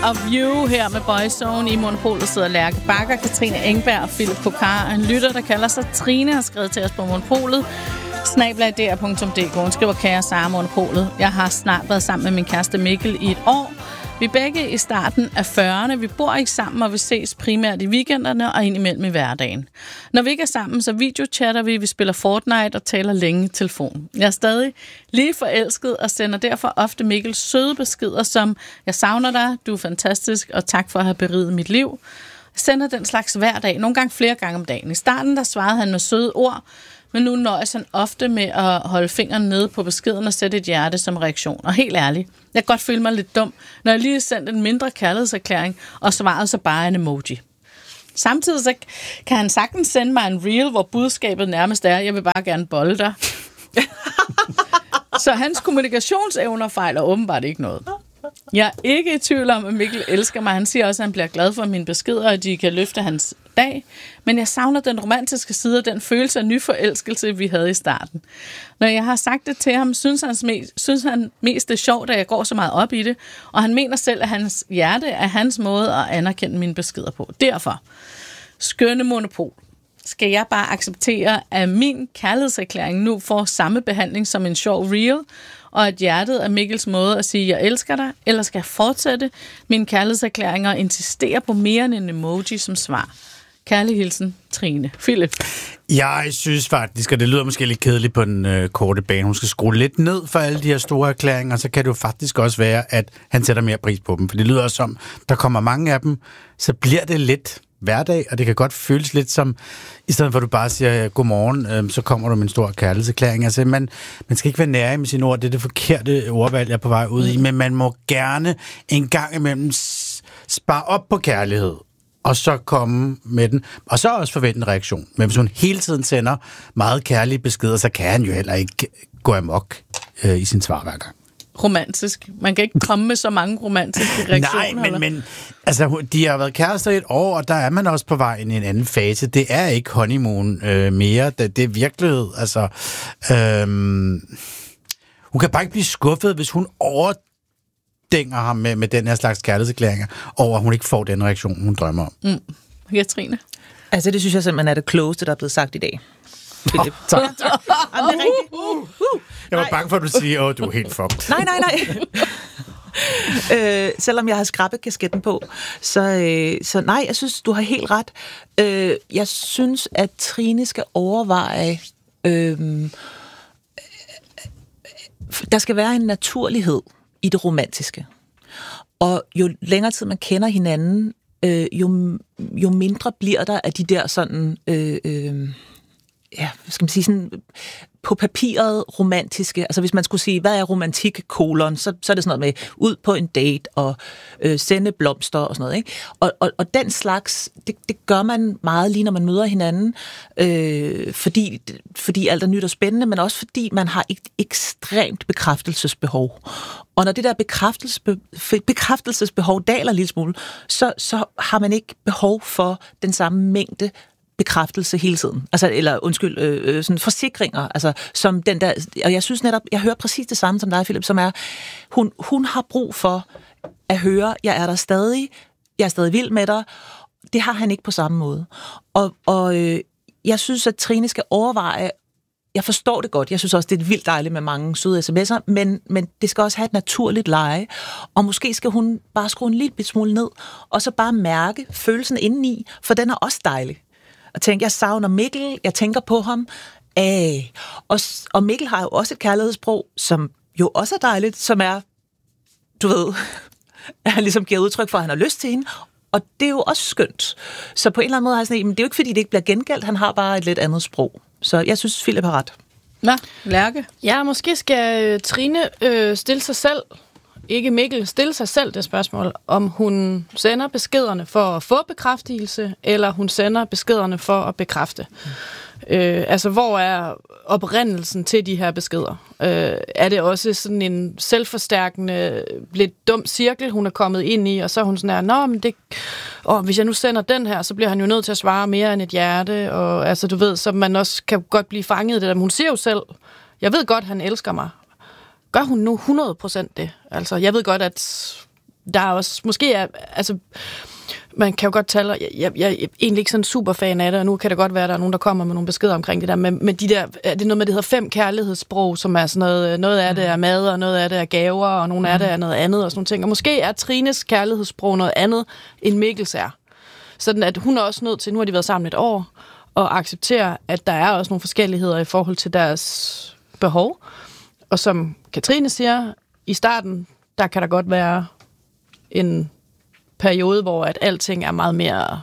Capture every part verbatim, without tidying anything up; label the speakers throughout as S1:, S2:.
S1: of You her med Boyzone. I Monopolet sidder Lærke Bakker, Katrine Engberg og Philip Kokar. En lytter, der kalder sig Trine, har skrevet til os på Monopolet. snabel-a d r punktum d k. Hun skriver, kære Sara Monopolet. Jeg har snart været sammen med min kæreste Mikkel i et år. Vi er begge i starten af fyrrerne. Vi bor ikke sammen, og vi ses primært i weekenderne og indimellem i hverdagen. Når vi ikke er sammen, så videochatter vi, vi spiller Fortnite og taler længe i telefon. Jeg er stadig lige forelsket og sender derfor ofte Mikkels søde beskeder som: jeg savner dig, du er fantastisk, og tak for at have beriget mit liv. Jeg sender den slags hver dag, nogle gange flere gange om dagen. I starten der svarede han med søde ord, men nu nøjes han ofte med at holde fingeren nede på beskeden og sætte et hjerte som reaktion. Og helt ærligt, jeg kan godt føle mig lidt dum, når jeg lige har sendt en mindre kærlighedserklæring, og svaret så bare en emoji. Samtidig så kan han sagtens sende mig en reel, hvor budskabet nærmest er: jeg vil bare gerne bolle dig. Så hans kommunikationsevner fejler åbenbart ikke noget. Jeg er ikke i tvivl om, at Mikkel elsker mig. Han siger også, at han bliver glad for mine beskeder, og at de kan løfte hans dag. Men jeg savner den romantiske side og den følelse af nyforelskelse, vi havde i starten. Når jeg har sagt det til ham, synes han mest, synes han mest det er sjovt, at jeg går så meget op i det. Og han mener selv, at hans hjerte er hans måde at anerkende mine beskeder på. Derfor, skønne Monopol, skal jeg bare acceptere, at min kærlighedserklæring nu får samme behandling som en sjov reel, og at hjertet er Mikkels måde at sige, jeg elsker dig, eller skal jeg fortsætte mine kærlighedserklæringer og insistere på mere end en emoji som svar? Kærlig hilsen, Trine. Philip?
S2: Jeg synes faktisk, og det lyder måske lidt kedeligt på den øh, korte bane, hun skal skrue lidt ned for alle de her store erklæringer, så kan det jo faktisk også være, at han sætter mere pris på dem. For det lyder som, der kommer mange af dem, så bliver det lidt hverdag, og det kan godt føles lidt som, i stedet for at du bare siger godmorgen, øh, så kommer du med en stor kærlighedserklæring. Altså, man, man skal ikke være nærig med sine ord, det er det forkerte ordvalg, jeg er på vej ud i, men man må gerne en gang imellem spare op på kærlighed, og så komme med den, og så også forvente en reaktion. Men hvis hun hele tiden sender meget kærlige beskeder, så kan han jo heller ikke gå amok øh, i sin svar hver gang.
S1: Romantisk. Man kan ikke komme med så mange romantiske reaktioner.
S2: Nej, men, men altså, de har været kærester i et år, og der er man også på vej ind i en anden fase. Det er ikke honeymoon øh, mere. Det, det er virkelighed. Altså, øh, hun kan bare ikke blive skuffet, hvis hun overdænger ham med, med den her slags kærlighedserklæringer, over at hun ikke får den reaktion, hun drømmer om.
S1: Mm. Katrine?
S3: Altså, det synes jeg simpelthen er det klogeste, der er blevet sagt i dag. Philip.
S2: Oh, tak. Jamen, det er uh, uh, uh. Jeg var nej. bange for, at du siger, åh, du er helt fucked.
S3: Nej, nej, nej. øh, selvom jeg har skrabekasketten på. Så, øh, så nej, jeg synes, du har helt ret. Øh, jeg synes, at Trine skal overveje, øh, der skal være en naturlighed i det romantiske. Og jo længere tid man kender hinanden, øh, jo, jo mindre bliver der af de der sådan... Øh, øh, ja, skal man sige, sådan på papiret romantiske, altså hvis man skulle sige, hvad er romantik, kolon, så, så er det sådan noget med ud på en date og øh, sende blomster og sådan noget, ikke? Og, og, og den slags, det, det gør man meget lige, når man møder hinanden, øh, fordi, fordi alt er nyt og spændende, men også fordi man har et ekstremt bekræftelsesbehov. Og når det der bekræftelsesbe, bekræftelsesbehov daler en lille smule, så, så har man ikke behov for den samme mængde bekræftelse hele tiden. Altså, eller undskyld, øh, sådan forsikringer, altså som den der, og jeg synes netop, jeg hører præcis det samme som dig, Philip, som er, hun, hun har brug for at høre, jeg er der stadig, jeg er stadig vild med dig. Det har han ikke på samme måde. Og, og øh, jeg synes, at Trine skal overveje, jeg forstår det godt, jeg synes også, det er vildt dejligt med mange søde sms'er, men, men det skal også have et naturligt leje, og måske skal hun bare skrue en lille smule ned, og så bare mærke følelsen indeni, for den er også dejlig. Og tænke, jeg savner Mikkel, jeg tænker på ham. Æh. Og, og Mikkel har jo også et kærlighedssprog, som jo også er dejligt, som er, du ved, at han ligesom giver udtryk for, at han har lyst til hende. Og det er jo også skønt. Så på en eller anden måde har jeg sådan, men det er jo ikke, fordi det ikke bliver gengældt, han har bare et lidt andet sprog. Så jeg synes, Philip har ret.
S1: Nå, Lærke?
S4: Ja, måske skal Trine øh, stille sig selv, ikke Mikkel, stille sig selv det spørgsmål, om hun sender beskederne for at få bekræftelse, eller hun sender beskederne for at bekræfte. Mm. Øh, altså, hvor er oprindelsen til de her beskeder? Øh, er det også sådan en selvforstærkende, lidt dum cirkel, hun er kommet ind i, og så er hun sådan her, nå, men det, åh, hvis jeg nu sender den her, så bliver han jo nødt til at svare mere end et hjerte, og altså, du ved, så man også kan godt blive fanget i det der. Men hun siger jo selv, jeg ved godt, han elsker mig. Gør hun nu hundrede procent det? Altså, jeg ved godt, at der er også, måske er, altså, man kan jo godt tale, jeg, jeg, jeg er egentlig ikke sådan super fan af det, og nu kan det godt være, at der er nogen, der kommer med nogle beskeder omkring det der, med, med de der, det er noget med, det hedder fem kærlighedssprog, som er sådan noget, noget af det er mad, og noget af det er gaver, og nogle af det er noget andet, og sådan nogle ting. Og måske er Trines kærlighedssprog noget andet, end Mikkels er. Sådan at hun er også nødt til, nu har de været sammen et år, og acceptere, at der er også nogle forskelligheder i forhold til deres behov. Og som Katrine siger, i starten, der kan der godt være en periode, hvor at alting er meget mere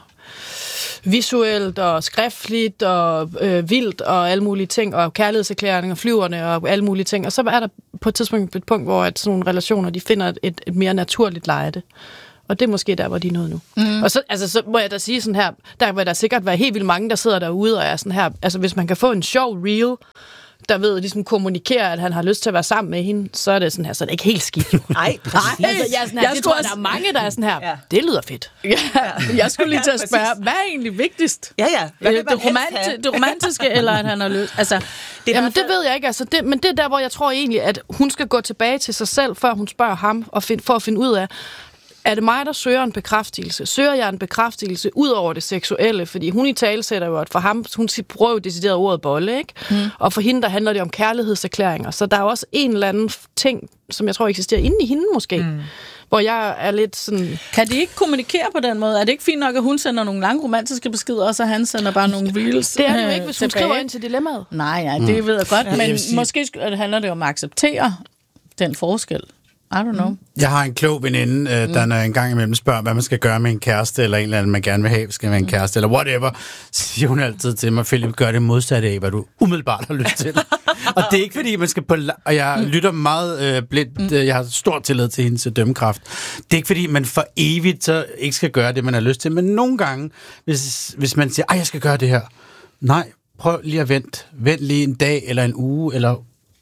S4: visuelt og skriftligt og øh, vildt og alle mulige ting, og kærlighedserklæringer, flyverne og alle mulige ting. Og så er der på et tidspunkt et punkt, hvor at sådan nogle relationer, de finder et, et mere naturligt leje. Og det er måske der, hvor de er nået nu. Mm. Og så, altså, så må jeg da sige sådan her, der vil der sikkert være helt vildt mange, der sidder derude og er sådan her, altså hvis man kan få en sjov reel, der ved ligesom kommunikere, at han har lyst til at være sammen med hende, så er det sådan her, så er det ikke helt skidt.
S3: Nej,
S4: altså, jeg, er sådan her, jeg det tror jeg, der er mange, der er sådan her, ja. Det lyder fedt.
S1: Ja, jeg skulle lige til at spørge, ja, hvad er egentlig vigtigst?
S3: Ja, ja. Hvad
S1: det, det, romanti- det romantiske, eller at han har lyst? Altså,
S4: det, jamen, det ved jeg ikke. Altså, det, men det er der, hvor jeg tror egentlig, at hun skal gå tilbage til sig selv, før hun spørger ham, og find, for at finde ud af, er det mig, der søger en bekræftelse? Søger jeg en bekræftelse ud over det seksuelle? Fordi hun i tale sætter jo, at for ham, hun prøver jo decideret ordet bolle, ikke? Mm. Og for hende, der handler det om kærlighedserklæringer. Så der er også en eller anden ting, som jeg tror eksisterer inde i hende måske. Mm. Hvor jeg er lidt sådan...
S1: Kan de ikke kommunikere på den måde? Er det ikke fint nok, at hun sender nogle lange romantiske beskeder, og så han sender bare nogle reels?
S4: Det er det jo ikke, hvis hun
S1: tilbage.
S4: skriver ind til dilemmaet.
S1: Nej, nej, det mm. ved jeg godt.
S2: Ja,
S1: Men
S2: jeg sige...
S1: måske handler det om at acceptere den forskel. I don't know.
S2: Jeg har en klog veninde, øh, der når en gang imellem spørger, hvad man skal gøre med en kæreste, eller en eller anden, man gerne vil have, skal være en kæreste, eller whatever, siger hun altid til mig, Philip, gør det modsatte af, hvad du umiddelbart har lyst til. Og det er ikke, fordi man skal på... Og jeg lytter meget øh, blindt, øh, jeg har stor tillid til hendes dømmekraft. Det er ikke, fordi man for evigt så ikke skal gøre det, man har lyst til, men nogle gange, hvis, hvis man siger, ej, jeg skal gøre det her. Nej, prøv lige at vente. Vent lige en dag, eller en uge, eller...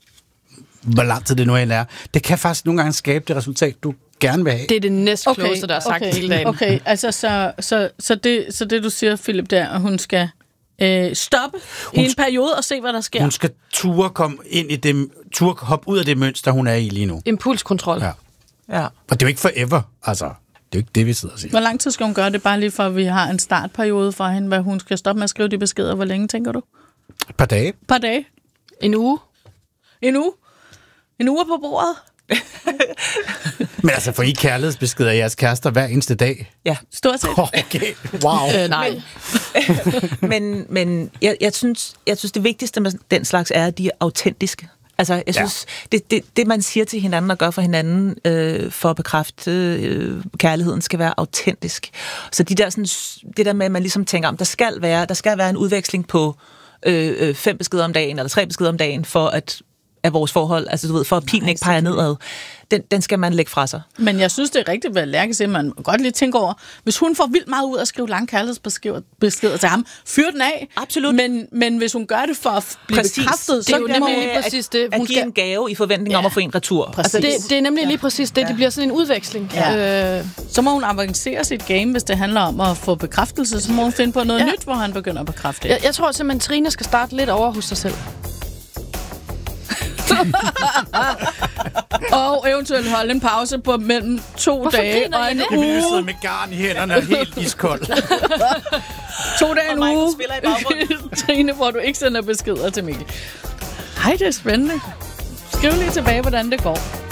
S2: hvor lang tid det nu end er. Det kan faktisk nogle gange skabe det resultat, du gerne vil have.
S4: Det er det næstklogeste, okay, der er sagt
S1: okay,
S4: hele dagen.
S1: Okay, altså så, så, så, det, så det, du siger, Philip, der, at hun skal øh, stoppe hun i en periode og se, hvad der sker.
S2: Hun skal ture komme ind i det, ture hoppe ud af det mønster, hun er i lige nu.
S4: Impulskontrol.
S2: Ja.
S3: Ja.
S2: Og det er jo ikke forever, altså. Det er jo ikke det, vi sidder og siger.
S1: Hvor lang tid skal hun gøre det, bare lige for, at vi har en startperiode for hende, hvad hun skal stoppe med at skrive de beskeder? Hvor længe, tænker du?
S2: Et par dage.
S1: Et par dage?
S4: En uge?
S1: En uge? En uge på bordet?
S2: Men altså, får I kærlighedsbeskeder af jeres kærester hver eneste dag?
S3: Ja.
S1: Stort set.
S2: Okay, wow.
S4: Øh, nej.
S3: men men jeg, jeg, synes, jeg synes, det vigtigste med den slags er, at de er autentiske. Altså, jeg synes, ja. det, det, det, man siger til hinanden og gør for hinanden øh, for at bekræfte øh, kærligheden, skal være autentisk. Så de der, sådan, det der med, at man ligesom tænker, om der skal være, der skal være en udveksling på øh, fem beskeder om dagen, eller tre beskeder om dagen, for at af vores forhold, altså du ved, for at pilen ikke peger nedad, den, den skal man lægge fra sig.
S1: Men jeg synes, det er rigtigt, hvad Lærke siger, man godt lige tænke over, hvis hun får vildt meget ud af at skrive lange kærlighedsbeskeder til ham, fyr den af.
S3: Absolut.
S1: Men, men hvis hun gør det for at blive præcis. bekræftet,
S4: det er
S1: så
S4: jo nemlig lige præcis det.
S3: Hun at give skal... en gave i forventning ja. om at få en retur.
S4: Altså, det, det er nemlig lige præcis det.
S1: Ja.
S4: Det bliver sådan en udveksling.
S1: Ja. Øh. Så må hun avancere sit game, hvis det handler om at få bekræftelse, så må hun finde på noget ja. nyt, hvor han begynder at bekræfte.
S4: Jeg, jeg tror simpelthen, Trine skal starte lidt over hos sig selv.
S1: Og eventuelt holde en pause på mellem to
S4: Hvorfor
S1: dage og en uge.
S2: Jeg sidder med garn i hænderne og helt iskold.
S1: To dage en uge. Trine, hvor du ikke sender beskeder til Mikkel. Hej, det er spændende. Skriv lige tilbage, hvordan det går.